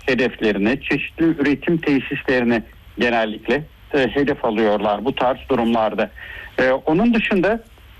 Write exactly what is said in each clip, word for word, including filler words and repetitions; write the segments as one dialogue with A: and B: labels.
A: hedeflerini, çeşitli üretim tesislerini genellikle e, hedef alıyorlar bu tarz durumlarda. E, onun dışında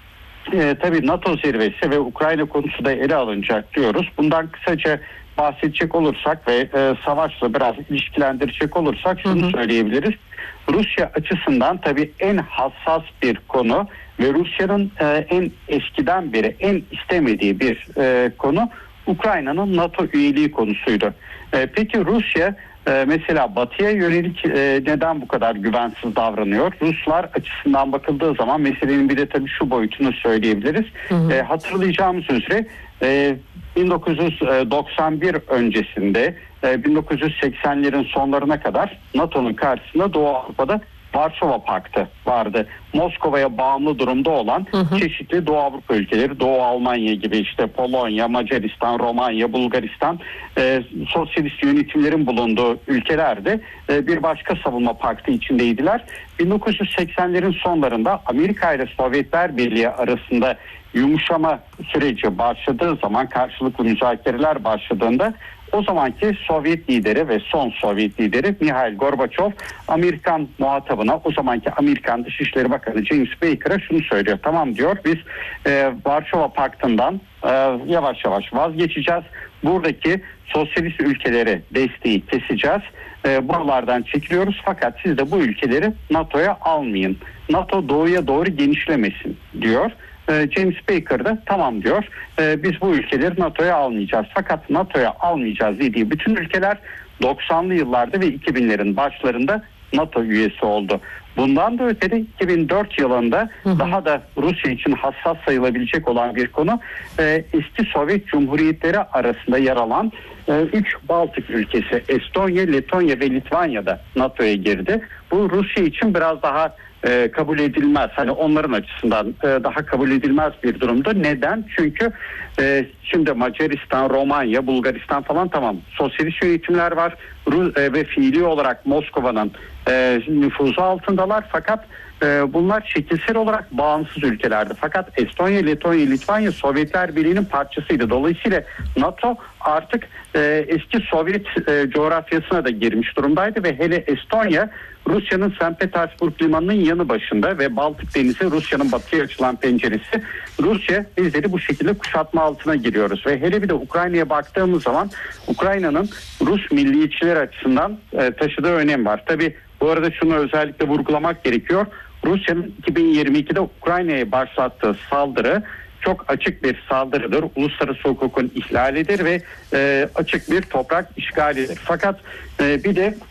A: e, tabii NATO zirvesi ve Ukrayna konusu da ele alınacak diyoruz. Bundan kısaca bahsedecek olursak ve e, savaşla biraz ilişkilendirecek olursak şunu hı hı. söyleyebiliriz. Rusya açısından tabii en hassas bir konu ve Rusya'nın e, en eskiden beri en istemediği bir e, konu Ukrayna'nın NATO üyeliği konusuydu. E, peki Rusya e, mesela Batı'ya yönelik e, neden bu kadar güvensiz davranıyor? Ruslar açısından bakıldığı zaman meselenin bir de tabii şu boyutunu söyleyebiliriz. Hı hı. E, hatırlayacağımız üzere e, bin dokuz yüz doksan bir öncesinde bin dokuz yüz seksenlerin sonlarına kadar NATO'nun karşısında Doğu Avrupa'da Varşova Paktı vardı. Moskova'ya bağımlı durumda olan hı hı. çeşitli Doğu Avrupa ülkeleri, Doğu Almanya gibi işte Polonya, Macaristan, Romanya, Bulgaristan, e, sosyalist yönetimlerin bulunduğu ülkelerde e, bir başka savunma paktı içindeydiler. bin dokuz yüz seksenlerin sonlarında Amerika ile Sovyetler Birliği arasında yumuşama süreci başladığı zaman, karşılıklı müzakereler başladığında o zamanki Sovyet lideri ve son Sovyet lideri Mikhail Gorbaçov Amerikan muhatabına, o zamanki Amerikan Dışişleri Bakanı James Baker'a şunu söylüyor. Tamam diyor, biz e, Varşova Paktı'ndan e, yavaş yavaş vazgeçeceğiz. Buradaki sosyalist ülkelere desteği keseceğiz. E, buralardan çekiliyoruz fakat siz de bu ülkeleri NATO'ya almayın. NATO doğuya doğru genişlemesin diyor. James Baker da tamam diyor, biz bu ülkeleri NATO'ya almayacağız. Fakat NATO'ya almayacağız dediği bütün ülkeler doksanlı yıllarda ve iki binlerin başlarında NATO üyesi oldu. Bundan da ötede iki bin dört yılında hı hı. daha da Rusya için hassas sayılabilecek olan bir konu, eski Sovyet Cumhuriyetleri arasında yer alan üç Baltık ülkesi Estonya, Letonya ve Litvanya'da NATO'ya girdi. Bu Rusya için biraz daha E, kabul edilmez. Hani onların açısından e, daha kabul edilmez bir durumda. Neden? Çünkü e, şimdi Macaristan, Romanya, Bulgaristan falan tamam. Sosyalist yönetimler var Rus, e, ve fiili olarak Moskova'nın e, nüfuzu altındalar. Fakat e, bunlar şekilsel olarak bağımsız ülkelerdi. Fakat Estonya, Letonya, Litvanya Sovyetler Birliği'nin parçasıydı. Dolayısıyla NATO artık e, eski Sovyet e, coğrafyasına da girmiş durumdaydı ve hele Estonya Rusya'nın Sankt Petersburg limanının yanı başında ve Baltık Denizi Rusya'nın batıya açılan penceresi. Rusya bizleri bu şekilde kuşatma altına giriyoruz ve hele bir de Ukrayna'ya baktığımız zaman Ukrayna'nın Rus milliyetçiler açısından e, taşıdığı önem var. Tabii bu arada şunu özellikle vurgulamak gerekiyor. Rusya'nın iki bin yirmi ikide Ukrayna'ya başlattığı saldırı çok açık bir saldırıdır. Uluslararası hukukun ihlalidir ve e, açık bir toprak işgalidir. Fakat e, bir de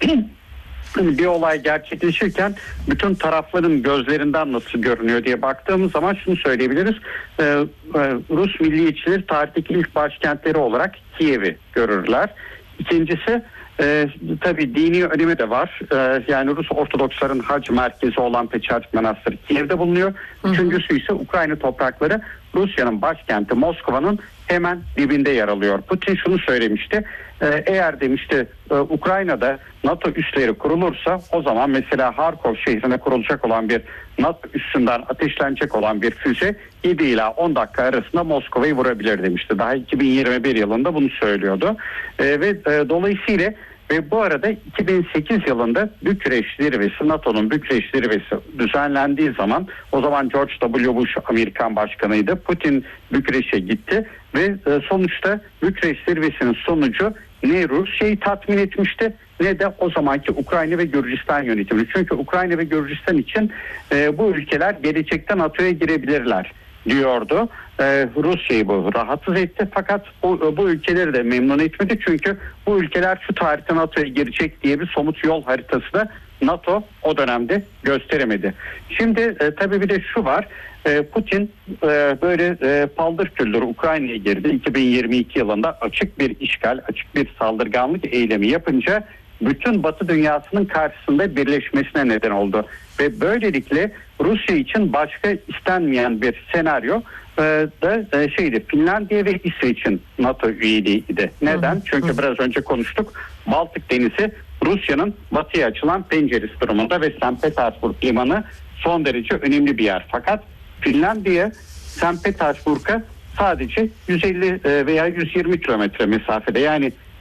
A: bir olay gerçekleşirken bütün tarafların gözlerinden nasıl görünüyor diye baktığımız zaman şunu söyleyebiliriz. Ee, e, Rus milliyetçileri tarihteki ilk başkentleri olarak Kiev'i görürler. İkincisi e, tabii dini önemi de var. E, yani Rus Ortodoksların hac merkezi olan Peçarcık Manastırı Kiev'de bulunuyor. Üçüncüsü ise Ukrayna toprakları Rusya'nın başkenti Moskova'nın hemen dibinde yer alıyor. Putin şunu söylemişti. Eğer demişti Ukrayna'da NATO üsleri kurulursa o zaman mesela Harkov şehrine kurulacak olan bir NATO üssünden ateşlenecek olan bir füze yedi ila on dakika arasında Moskova'yı vurabilir demişti. Daha iki bin yirmi bir yılında bunu söylüyordu. Ve dolayısıyla ve bu arada iki bin sekiz yılında Bükreş zirvesi, NATO'nun Bükreş zirvesi düzenlendiği zaman o zaman George W. Bush Amerikan başkanıydı. Putin Bükreş'e gitti ve sonuçta Bükreş zirvesinin sonucu ne Rusya'yı tatmin etmişti ne de o zamanki Ukrayna ve Gürcistan yönetimi. Çünkü Ukrayna ve Gürcistan için e, bu ülkeler gelecekte NATO'ya girebilirler diyordu. Ee, Rusya'yı bu rahatsız etti fakat bu, bu ülkeleri de memnun etmedi çünkü bu ülkeler şu tarihte NATO'ya girecek diye bir somut yol haritası da NATO o dönemde gösteremedi. Şimdi e, tabii bir de şu var, e, Putin e, böyle e, paldır küldür Ukrayna'ya girdi. iki bin yirmi iki yılında açık bir işgal, açık bir saldırganlık eylemi yapınca bütün Batı dünyasının karşısında birleşmesine neden oldu. Ve böylelikle Rusya için başka istenmeyen bir senaryo e, da e, şeydi, Finlandiya ve İsveç'in NATO üyeliğiydi. Neden? Hı hı. Çünkü biraz önce konuştuk. Baltık Denizi Rusya'nın batıya açılan penceresi durumunda ve Sankt Petersburg limanı son derece önemli bir yer. Fakat Finlandiya Sankt Petersburg'a sadece yüz elli veya yüz yirmi kilometre mesafede, yani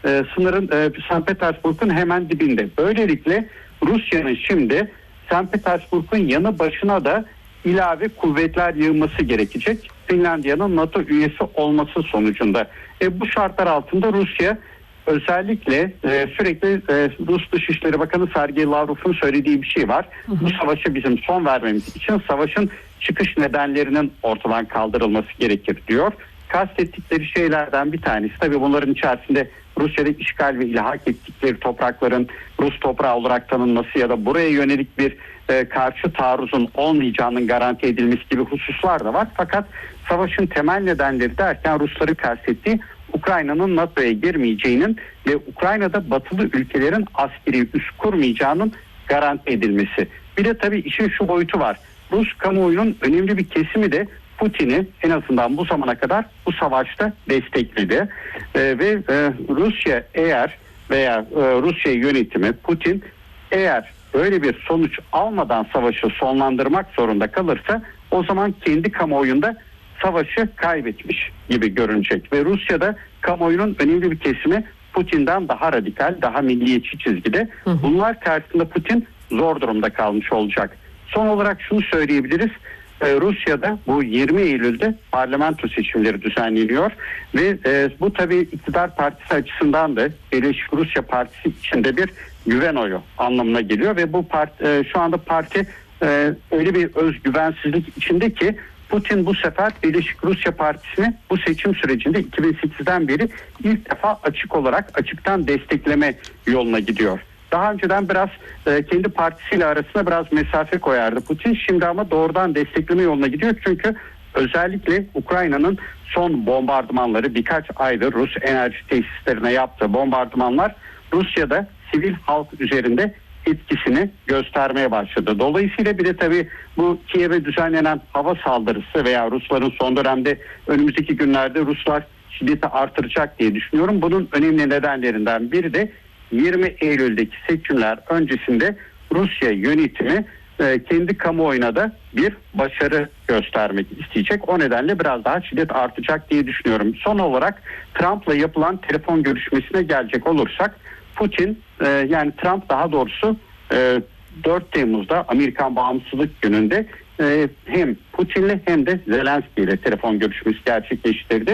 A: e, sınırın e, Sankt Petersburg'un hemen dibinde. Böylelikle Rusya'nın şimdi Sankt Petersburg'un yanı başına da ilave kuvvetler yığması gerekecek. Finlandiya'nın NATO üyesi olması sonucunda. E, bu şartlar altında Rusya özellikle e, sürekli e, Rus Dışişleri Bakanı Sergey Lavrov'un söylediği bir şey var. Hı hı. Bu savaşa bizim son vermemiz için savaşın çıkış nedenlerinin ortadan kaldırılması gerekir diyor. Kastettikleri şeylerden bir tanesi, tabii bunların içerisinde Rusya'da işgal ve ilhak ettikleri toprakların Rus toprağı olarak tanınması ya da buraya yönelik bir e, karşı taarruzun olmayacağının garanti edilmesi gibi hususlar da var. Fakat savaşın temel nedenleri derken Rusların kastettiği Ukrayna'nın NATO'ya girmeyeceğinin ve Ukrayna'da batılı ülkelerin askeri üs kurmayacağının garanti edilmesi. Bir de tabii işin şu boyutu var. Rus kamuoyunun önemli bir kesimi de Putin'i en azından bu zamana kadar bu savaşta destekledi. Ee, ve e, Rusya eğer veya e, Rusya yönetimi Putin eğer böyle bir sonuç almadan savaşı sonlandırmak zorunda kalırsa o zaman kendi kamuoyunda savaşı kaybetmiş gibi görünecek ve Rusya'da kamuoyunun önemli bir kesimi Putin'den daha radikal, daha milliyetçi çizgide. Bunlar karşısında Putin zor durumda kalmış olacak. Son olarak şunu söyleyebiliriz. Ee, Rusya'da bu yirmi Eylül'de parlamento seçimleri düzenleniyor ve e, bu tabii iktidar partisi açısından da Birleşik Rusya Partisi içinde bir güven oyu anlamına geliyor ve bu parti, e, şu anda parti e, öyle bir özgüvensizlik içinde ki Putin bu sefer Birleşik Rusya Partisi'ni bu seçim sürecinde iki bin sekizden beri ilk defa açık olarak açıktan destekleme yoluna gidiyor. Daha önceden biraz e, kendi partisiyle arasında biraz mesafe koyardı Putin. Şimdi ama doğrudan destekleme yoluna gidiyor. Çünkü özellikle Ukrayna'nın son bombardımanları, birkaç aydır Rus enerji tesislerine yaptığı bombardımanlar Rusya'da sivil halk üzerinde etkisini göstermeye başladı. Dolayısıyla bir de tabii bu Kiev'e düzenlenen hava saldırısı veya Rusların son dönemde önümüzdeki günlerde Ruslar şiddeti artıracak diye düşünüyorum. Bunun önemli nedenlerinden biri de yirmi Eylül'deki seçimler öncesinde Rusya yönetimi e, kendi kamuoyuna da bir başarı göstermek isteyecek. O nedenle biraz daha şiddet artacak diye düşünüyorum. Son olarak Trump'la yapılan telefon görüşmesine gelecek olursak Putin e, yani Trump daha doğrusu e, dört Temmuz'da Amerikan Bağımsızlık Günü'nde e, hem Putin'le hem de Zelenski ile telefon görüşmesi gerçekleştirdi.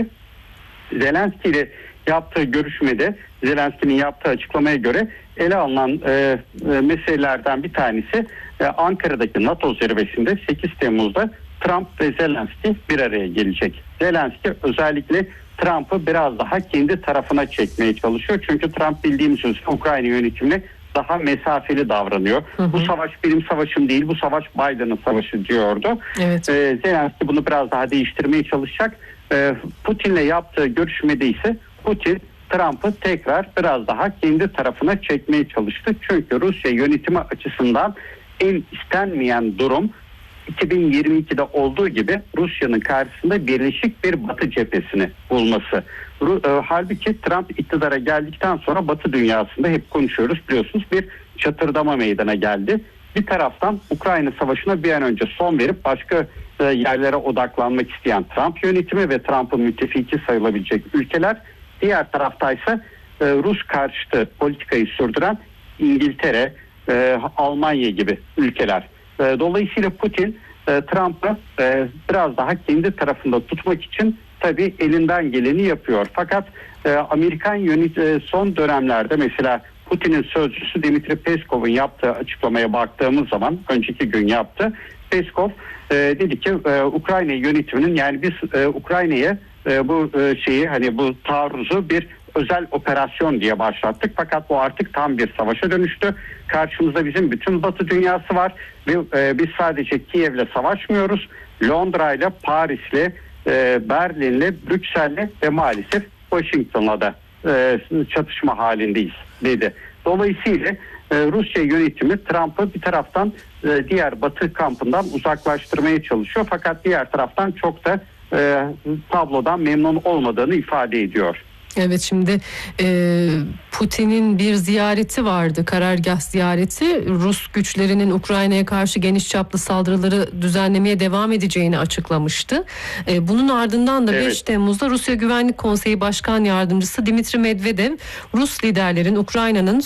A: Zelenski ile yaptığı görüşmede Zelenski'nin yaptığı açıklamaya göre ele alınan e, e, meselelerden bir tanesi e, Ankara'daki NATO zirvesinde sekiz Temmuz'da Trump ve Zelenski bir araya gelecek. Zelenski özellikle Trump'ı biraz daha kendi tarafına çekmeye çalışıyor. Çünkü Trump bildiğimiz üzere Ukrayna yönetimine daha mesafeli davranıyor. Hı hı. Bu savaş benim savaşım değil, bu savaş Biden'ın savaşı diyordu. Evet. Ee, Zelenski bunu biraz daha değiştirmeye çalışacak. Ee, Putin'le yaptığı görüşmede ise Putin Trump'ı tekrar biraz daha kendi tarafına çekmeye çalıştı. Çünkü Rusya yönetimi açısından en istenmeyen durum iki bin yirmi ikide olduğu gibi Rusya'nın karşısında birleşik bir Batı cephesini bulması. E, halbuki Trump iktidara geldikten sonra Batı dünyasında hep konuşuyoruz biliyorsunuz bir çatırdama meydana geldi. Bir taraftan Ukrayna Savaşı'na bir an önce son verip başka e, yerlere odaklanmak isteyen Trump yönetimi ve Trump'ın müttefiki sayılabilecek ülkeler. Diğer taraftaysa e, Rus karşıtı politikayı sürdüren İngiltere, e, Almanya gibi ülkeler. Dolayısıyla Putin Trump'ı biraz daha kendi tarafında tutmak için tabii elinden geleni yapıyor. Fakat Amerikan yönet son dönemlerde mesela Putin'in sözcüsü Dmitri Peskov'un yaptığı açıklamaya baktığımız zaman önceki gün yaptı. Peskov dedi ki Ukrayna yönetiminin yani biz Ukrayna'ya bu şeyi hani bu taarruzu bir özel operasyon diye başlattık fakat bu artık tam bir savaşa dönüştü. Karşımızda bizim bütün Batı dünyası var ve e, biz sadece Kiev'le savaşmıyoruz. Londra'yla, Paris'le, e, Berlin'le, Brüksel'le ve maalesef Washington'la da e, çatışma halindeyiz dedi. Dolayısıyla e, Rusya yönetimi Trump'ı bir taraftan e, diğer Batı kampından uzaklaştırmaya çalışıyor fakat diğer taraftan çok da e, tablodan memnun olmadığını ifade ediyor.
B: Evet, şimdi e, Putin'in bir ziyareti vardı, karargah ziyareti. Rus güçlerinin Ukrayna'ya karşı geniş çaplı saldırıları düzenlemeye devam edeceğini açıklamıştı. E, bunun ardından da
A: Evet.
B: beş Temmuz'da Rusya Güvenlik Konseyi Başkan Yardımcısı Dimitri Medvedev, Rus liderlerin Ukrayna'nın